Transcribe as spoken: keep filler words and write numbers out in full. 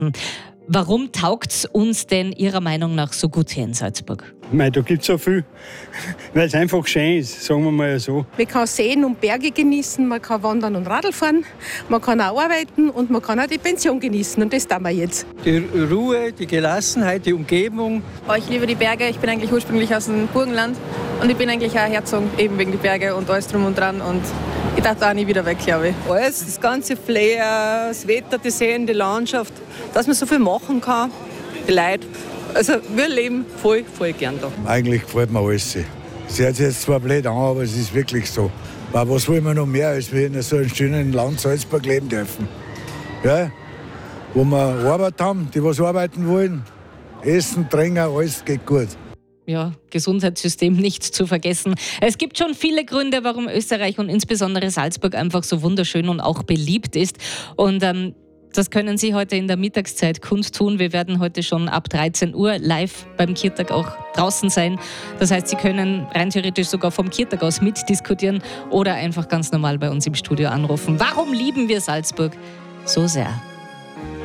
Weihnachten. Warum taugt es uns denn Ihrer Meinung nach so gut hier in Salzburg? Mei, da gibt es so viel, weil es einfach schön ist, sagen wir mal so. Man kann Seen und Berge genießen, man kann wandern und Radl fahren, man kann auch arbeiten und man kann auch die Pension genießen und das tun wir jetzt. Die Ruhe, die Gelassenheit, die Umgebung. Oh, ich liebe die Berge, ich bin eigentlich ursprünglich aus dem Burgenland und ich bin eigentlich auch hergezogen, eben wegen die Berge und alles drum und dran und ich darf da auch nie wieder weg, glaube ich. Alles, das ganze Flair, das Wetter, die Seen, die Landschaft, dass man so viel machen kann, die Leute. Also wir leben voll, voll gern da. Eigentlich gefällt mir alles. Es hört sich jetzt zwar blöd an, aber es ist wirklich so. Aber was wollen wir noch mehr, als wir in so einem schönen Land Salzburg leben dürfen? Ja? Wo wir Arbeit haben, die was arbeiten wollen, essen, trinken, alles geht gut. Ja, Gesundheitssystem nicht zu vergessen. Es gibt schon viele Gründe, warum Österreich und insbesondere Salzburg einfach so wunderschön und auch beliebt ist. Und ähm, das können Sie heute in der Mittagszeit kundtun. Wir werden heute schon ab dreizehn Uhr live beim Kirtag auch draußen sein. Das heißt, Sie können rein theoretisch sogar vom Kirtag aus mitdiskutieren oder einfach ganz normal bei uns im Studio anrufen. Warum lieben wir Salzburg so sehr?